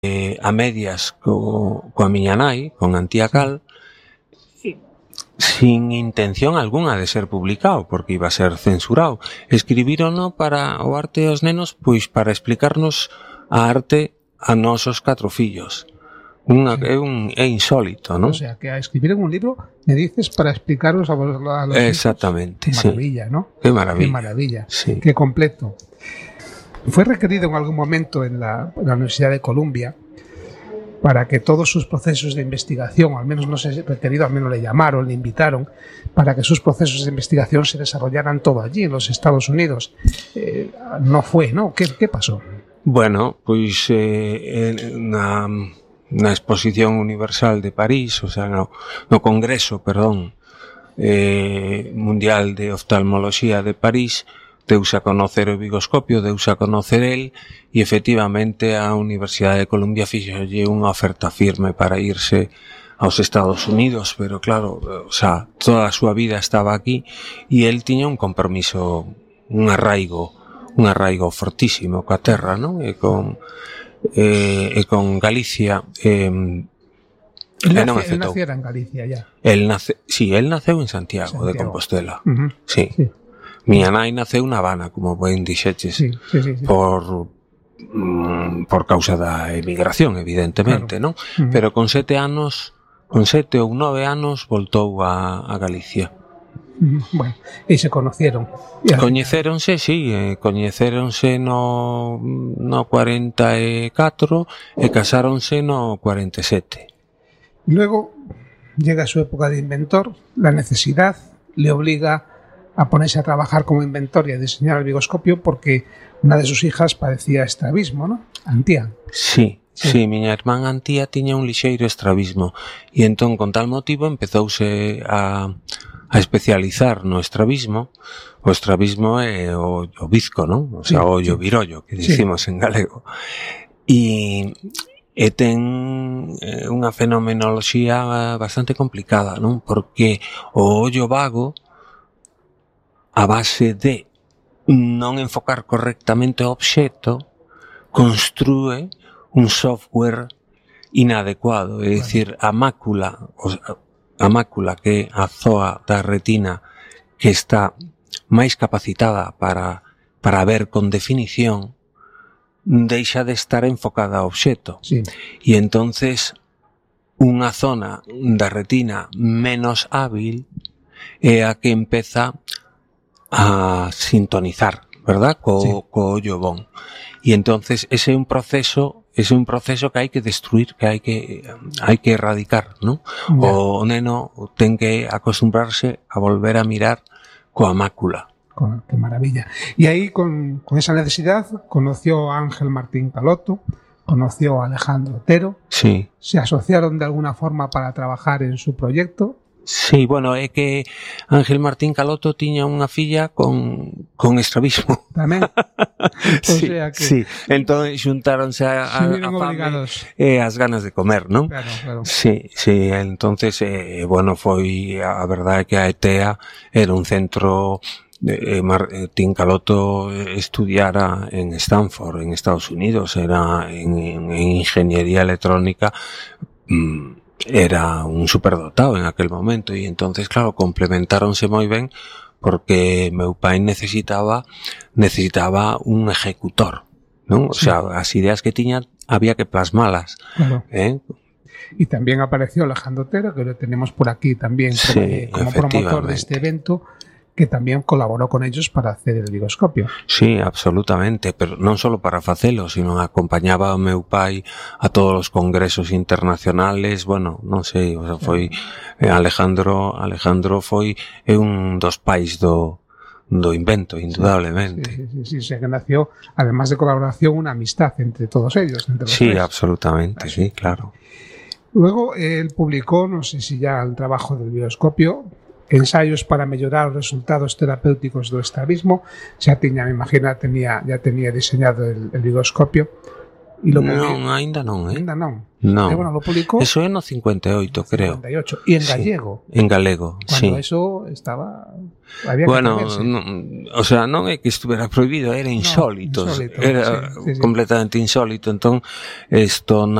a medias coa miña nai, con Antía Cal, sin intención algunha de ser publicado, porque iba a ser censurado. Escribírono para o arte aos nenos, pois para explicarnos a arte a nosos 4 fillos. É insólito, non? O sea, que a escribir en un libro, me dices, para explicaros a los exactamente, hijos. Maravilla, sí. ¿no? Qué maravilla. Qué maravilla, sí. Qué completo. Fue requerido en algún momento en la Universidad de Columbia para que todos sus procesos de investigación, al menos no sé requerido, al menos le llamaron, le invitaron, para que sus procesos de investigación se desarrollaran todo allí, en los Estados Unidos. No fue, ¿no? ¿Qué pasó? Bueno, pois na Exposición Universal de París, o sea, no Congreso, perdón, Mundial de Oftalmoloxía de París, deuse a conocer o bigoscopio, deuse a conocer el, e efectivamente a Universidade de Columbia fixolle unha oferta firme para irse aos Estados Unidos, pero claro, o sea, toda a súa vida estaba aquí e el tiña un compromiso, un arraigo fortísimo coa terra, non? E con Galicia. Él naciera en Galicia ya. Él naceu en Santiago de Compostela. Sí. Miña nai naceu na Habana, como ben dixeches, sí. por causa da emigración, evidentemente, claro. Non? Pero con 7 ou 9 anos voltou a Galicia. Bueno, e se conocieron. Coñecéronse, sí, coñecéronse no 44 e casáronse no 47. Luego llega su época de inventor, la necesidad le obliga a ponerse a trabajar como inventor y a diseñar el bigoscopio porque una de sus hijas padecía estrabismo, ¿no? Antía. Sí, miña irmán Antía tiña un lixeiro estrabismo e entón con tal motivo empezouse a especializar no estrabismo. O estrabismo é o bizco, non? O sea, o ollo virollo, que dicimos en galego. E ten unha fenomenoloxía bastante complicada, non? Porque o ollo vago, a base de non enfocar correctamente o obxecto, construe un software inadecuado, é dicir, a mácula que é a zoa da retina que está máis capacitada para ver con definición, deixa de estar enfocada ao obxecto. Sí. E entonces unha zona da retina menos hábil é a que empeza a sintonizar, ¿verdad? Co ollo bon. E entonces ese é un proceso que hai que destruir, que hai que erradicar, ¿no? O neno ten que acostumbrarse a volver a mirar coa mácula. Qué maravilla. Y ahí con esa necesidad conoció a Ángel Martín Caloto, conoció a Alejandro Otero. Sí. Se asociaron de alguna forma para trabajar en su proyecto. Sí, bueno, é que Ángel Martín Caloto tiña unha filla con estrabismo. Tamén? Sí. Entón xuntáronse a fame e as ganas de comer, non? Claro. Sí, entonces, bueno, foi, a verdade que a ETEA era un centro. Martín Caloto estudiara en Stanford, en Estados Unidos, era en ingeniería electrónica. Era un superdotado en aquel momento e entonces, claro, complementáronse moi ben porque meu pai necesitaba un ejecutor, non? O sea, as ideas que tiña había que plasmalas. Claro. Y también apareció Alejandro Otero, que lo tenemos por aquí también como promotor de este evento, que tamén colaborou con ellos para hacer el bigoscopio. Sí, absolutamente, pero non só para facelo, sino acompañaba ao meu pai a todos os congresos internacionales, bueno, non sei, o sea, foi Alejandro foi un dos pais do invento, indudablemente. Sí, que nació, además de colaboración, una amistad entre todos ellos. Entre los tres. Absolutamente, sí, claro. Luego él publicó, no sé si ya el trabajo del bigoscopio, ensayos para mellorar os resultados terapéuticos do estrabismo. Me imagino, ya tenía diseñado el bigoscopio. E lo non, aínda non, Ainda non. Non. Bueno, lo publicou Eso é no 58, creo. 58. E en gallego. En galego, Cuando sí. eso estaba... Había que Bueno, atreverse. o sea, non é que estuvera prohibido, era insólito. insólito, Era sí. completamente insólito. Entón, esto